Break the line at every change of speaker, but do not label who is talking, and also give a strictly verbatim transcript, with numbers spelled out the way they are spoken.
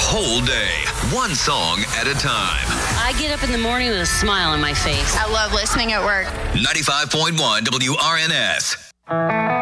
whole day, one song at a time.
I get up in the morning with a smile on my face.
I love listening at work.
ninety-five point one W R N S.